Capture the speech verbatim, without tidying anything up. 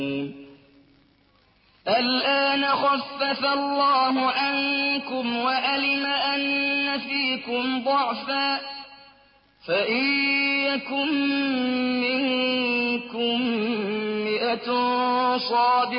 الآن خفف الله عنكم وعلم أن فيكم ضعفا فإن يكن منكم مئة صابرة